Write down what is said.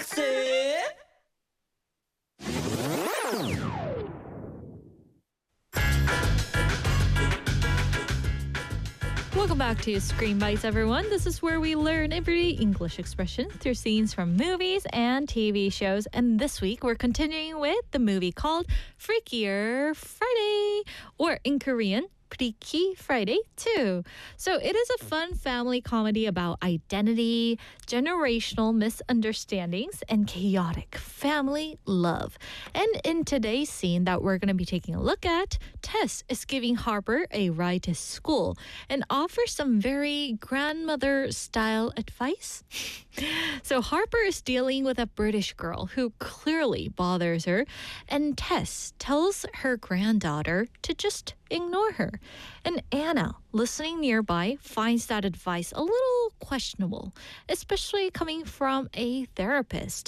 Gossip. Welcome back to Screen Bites, everyone. This is where we learn everyday English expressions through scenes from movies and TV shows. And this week, we're continuing with the movie called Freakier Friday, or in Korean, Freaky Friday 2. So it is a fun family comedy about identity, generational misunderstandings, and chaotic family love. And in today's scene that we're going to be taking a look at, Tess is giving Harper a ride to school and offers some very grandmother-style advice. So Harper is dealing with a British girl who clearly bothers her, and Tess tells her granddaughter to just ignore her. And Anna, listening nearby, finds that advice a little questionable, especially coming from a therapist.